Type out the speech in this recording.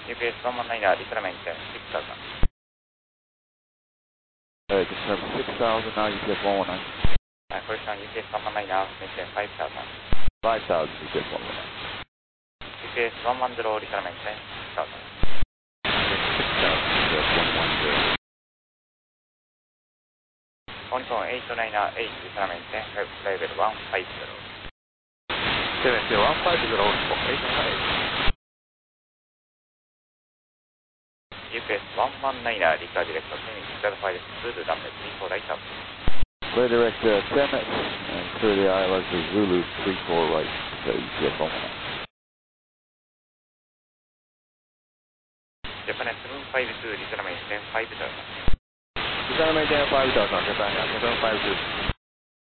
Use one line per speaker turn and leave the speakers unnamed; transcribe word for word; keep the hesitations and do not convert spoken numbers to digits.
U P S one one nine, return maintain six thousand.
Uh, confirm six thousand now, U P S one one nine.
Uh, correction, U P S one one nine, maintain five thousand.
five thousand, U P S one one nine.
U P S one one zero, return maintain six thousand.
six thousand, U P S one one zero.
Honeycomb eight nine eight, return maintain level one five zero.
seven zero one five zero, Honeycomb eight nine eight.
U P S one one nine, return direct ten, zero five two, runway three four right up.
Clear direct uh, ten, and clear the I L S to Zulu three four right, to U P S one one nine.
Japan seven five two, return maintain five thousand.
Return maintain five thousand, Japan seven five two.